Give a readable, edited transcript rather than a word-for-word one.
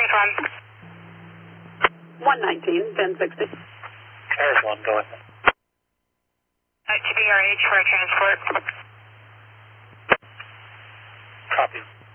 North 119, 1060. There's one going. To BRH for a transport. Copy.